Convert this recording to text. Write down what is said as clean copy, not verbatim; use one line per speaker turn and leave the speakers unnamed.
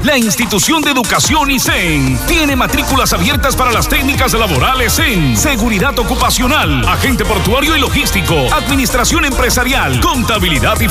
la institución de educación ISEN, tiene matrículas abiertas para las técnicas laborales en seguridad ocupacional, agente portuario y logístico, administración empresarial, contabilidad y